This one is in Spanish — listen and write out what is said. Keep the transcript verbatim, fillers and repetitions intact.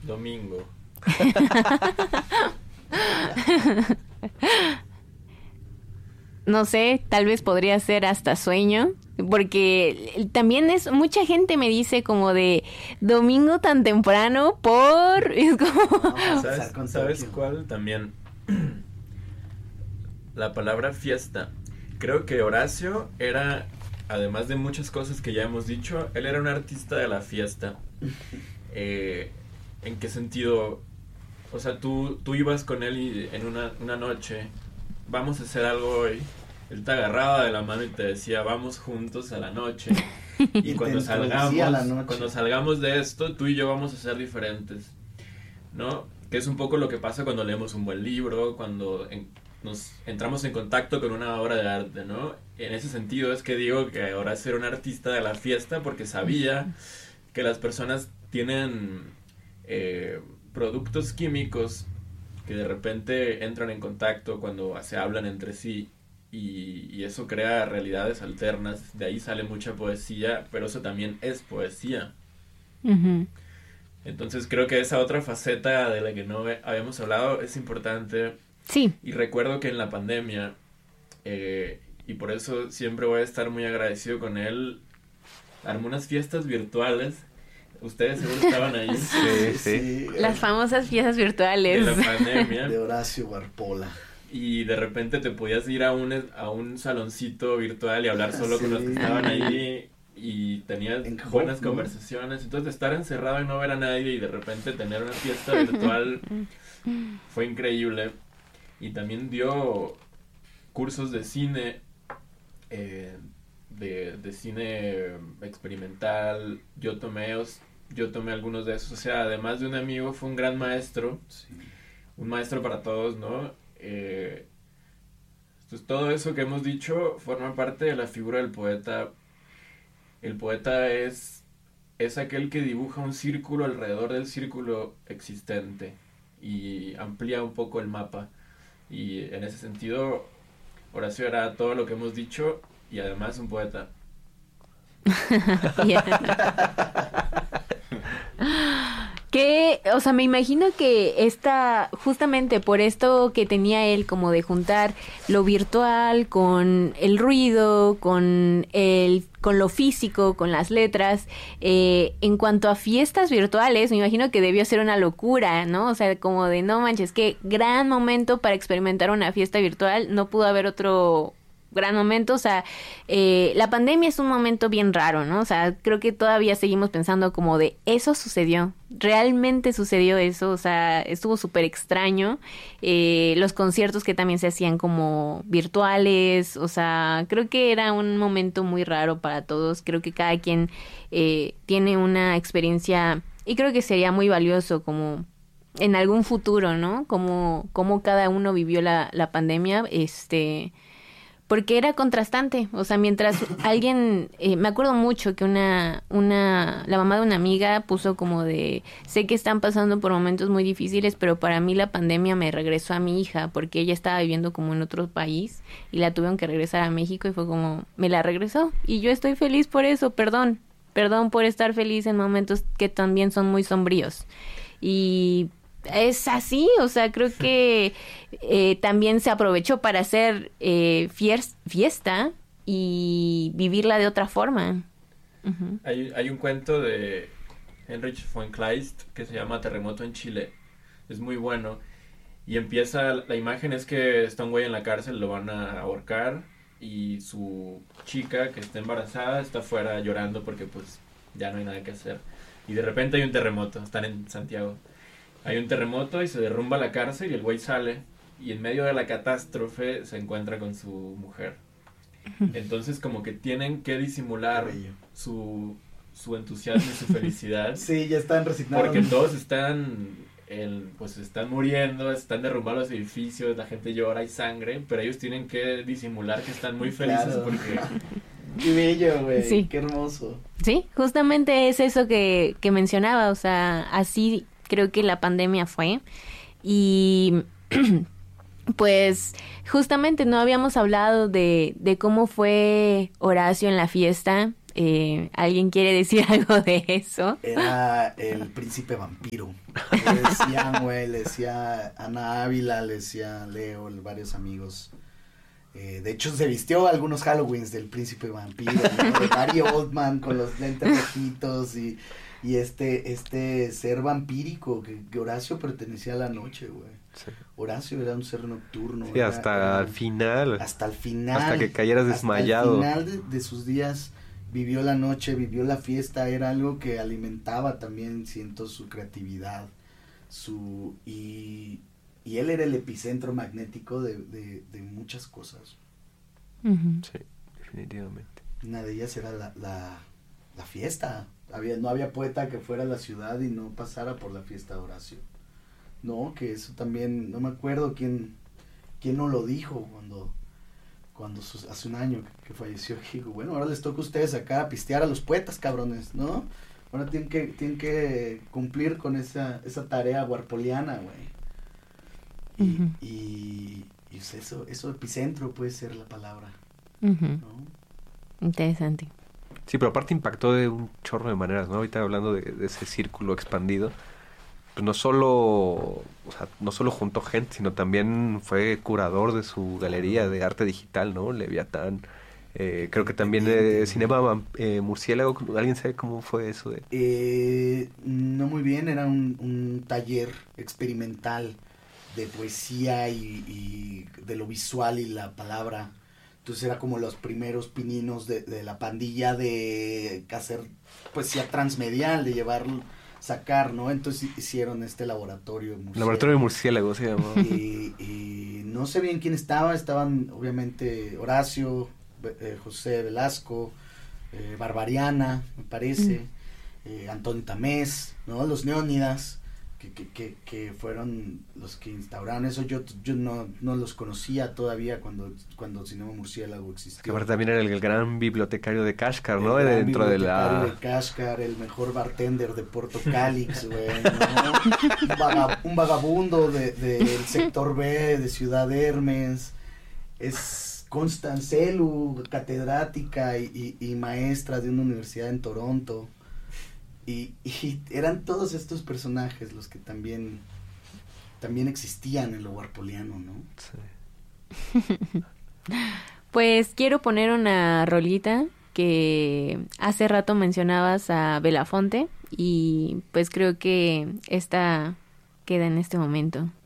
Domingo. No sé, tal vez podría ser hasta sueño, porque también es, mucha gente me dice como de domingo tan temprano por... Es como... No, ¿Sabes, ¿Sabes cuál? También la palabra fiesta. Creo que Horacio era, además de muchas cosas que ya hemos dicho, él era un artista de la fiesta. Eh, ¿En qué sentido? O sea, tú, tú ibas con él y en una, una noche... Vamos a hacer algo hoy. Él te agarraba de la mano y te decía, vamos juntos a la noche. Y, y cuando salgamos, cuando salgamos de esto, tú y yo vamos a ser diferentes, ¿no? Que es un poco lo que pasa cuando leemos un buen libro, cuando en, nos entramos en contacto con una obra de arte, ¿no? En ese sentido es que digo que ahora era un artista de la fiesta porque sabía que las personas tienen eh, productos químicos que de repente entran en contacto cuando se hablan entre sí y, y eso crea realidades alternas, de ahí sale mucha poesía, pero eso también es poesía. Uh-huh. Entonces creo que esa otra faceta de la que no habíamos hablado es importante. Sí. Y recuerdo que en la pandemia, eh, y por eso siempre voy a estar muy agradecido con él, armó unas fiestas virtuales. Ustedes seguro estaban ahí. Sí, sí. Las famosas fiestas virtuales. De la pandemia. De Horacio Guarpola. Y de repente te podías ir a un, a un saloncito virtual y hablar solo sí. con los que estaban ahí y tenías en buenas ¿no? conversaciones. Entonces estar encerrado y no ver a nadie y de repente tener una fiesta virtual fue increíble. Y también dio cursos de cine, eh, de, de cine experimental. Yo tomé... Yo tomé algunos de esos, o sea, además de un amigo, fue un gran maestro, sí. Un maestro para todos, ¿no? Eh, entonces, todo eso que hemos dicho forma parte de la figura del poeta. El poeta es, es aquel que dibuja un círculo alrededor del círculo existente y amplía un poco el mapa. Y en ese sentido, Horacio era todo lo que hemos dicho y además un poeta. Que, o sea, me imagino que esta, justamente por esto que tenía él como de juntar lo virtual con el ruido, con el, con lo físico, con las letras, eh, en cuanto a fiestas virtuales, me imagino que debió ser una locura, ¿no? O sea, como de no manches, qué gran momento para experimentar una fiesta virtual, no pudo haber otro gran momento, o sea, eh, la pandemia es un momento bien raro, ¿no? O sea, creo que todavía seguimos pensando como de, eso sucedió, realmente sucedió eso, o sea, estuvo súper extraño, eh, los conciertos que también se hacían como virtuales, o sea, creo que era un momento muy raro para todos, creo que cada quien eh, tiene una experiencia, y creo que sería muy valioso como en algún futuro, ¿no? Como, como cada uno vivió la, la pandemia, este... porque era contrastante, o sea, mientras alguien, eh, me acuerdo mucho que una, una, la mamá de una amiga puso como de, sé que están pasando por momentos muy difíciles, pero para mí la pandemia me regresó a mi hija, porque ella estaba viviendo como en otro país, y la tuvieron que regresar a México, y fue como, me la regresó, y yo estoy feliz por eso, perdón, perdón por estar feliz en momentos que también son muy sombríos, y... es así, o sea, creo que eh, también se aprovechó para hacer eh, fier- fiesta y vivirla de otra forma. Uh-huh. Hay, hay un cuento de Heinrich von Kleist que se llama Terremoto en Chile. Es muy bueno. Y empieza, la imagen es que está un güey en la cárcel, lo van a ahorcar y su chica que está embarazada está afuera llorando porque pues ya no hay nada que hacer. Y de repente hay un terremoto, están en Santiago. Hay un terremoto y se derrumba la cárcel y el güey sale y en medio de la catástrofe se encuentra con su mujer. Entonces como que tienen que disimular su, su entusiasmo y su felicidad. Sí, ya están resignados. Porque todos están, el, pues están muriendo, están derrumbados los edificios, la gente llora, hay sangre, pero ellos tienen que disimular que están muy felices claro. porque... Qué bello, güey, sí. Qué hermoso. Sí, justamente es eso que, que mencionaba, o sea, así... creo que la pandemia fue y pues justamente no habíamos hablado de, de cómo fue Horacio en la fiesta. Eh, ¿Alguien quiere decir algo de eso? Era el príncipe vampiro. Le decían, güey, le decía Ana Ávila, le decía Leo, varios amigos. Eh, de hecho, se vistió algunos Halloweens del príncipe vampiro, ¿no? De Gary Oldman con los lentes rojitos y, y este, este ser vampírico que, que Horacio pertenecía a la noche, güey. Sí. Horacio era un ser nocturno. Sí, era, hasta era, el final. Hasta el final. Hasta que cayeras desmayado. Hasta el final de, de sus días vivió la noche, vivió la fiesta, era algo que alimentaba también, siento, su creatividad, su y, y él era el epicentro magnético de, de, de muchas cosas. Uh-huh. Sí, definitivamente. Una de ellas era la, la, la fiesta. Había, no había poeta que fuera a la ciudad y no pasara por la fiesta de Horacio. No, que eso también, no me acuerdo quién, quién no lo dijo cuando... cuando sus, hace un año que falleció, digo, bueno, ahora les toca a ustedes acá pistear a los poetas, cabrones, ¿no? Ahora tienen que, tienen que cumplir con esa, esa tarea warpoliana, güey. Y, uh-huh. y, y eso, eso epicentro puede ser la palabra, uh-huh. ¿no? Interesante. Sí, pero aparte impactó de un chorro de maneras, ¿no? Ahorita hablando de, de ese círculo expandido, pues no solo, o sea, no solo juntó gente, sino también fue curador de su galería de arte digital, ¿no? Leviatán. Eh, creo que también eh, Cinema eh, Murciélago. ¿Alguien sabe cómo fue eso? de? Eh, no muy bien, era un, un taller experimental de poesía y, y de lo visual y la palabra. Entonces era como los primeros pininos de, de la pandilla de hacer poesía transmedial, de llevar... sacar, ¿no? Entonces hicieron este laboratorio murciélago. Laboratorio de murciélago se llamó. Y, y no sé bien quién estaba, estaban obviamente Horacio, eh, José Velasco, eh, Barbariana, me parece, mm. eh, Antonio Tamés, ¿no? Los Neónidas, que, que, que, que fueron los que instauraron eso. Yo, yo no, no los conocía todavía cuando, cuando Cinema Murciélago existió. Que aparte también era el, el gran bibliotecario de Kashgar, ¿no? El Dentro de la... de Kashgar, el mejor bartender de Porto Calix, güey, ¿no? un, vaga, un vagabundo del de, de sector B, de Ciudad Hermes. Es Constancelu, catedrática y, y, y maestra de una universidad en Toronto. Y, y eran todos estos personajes los que también también existían en lo warpoliano, ¿no? Sí. Pues quiero poner una rolita que hace rato mencionabas a Belafonte y pues creo que esta queda en este momento.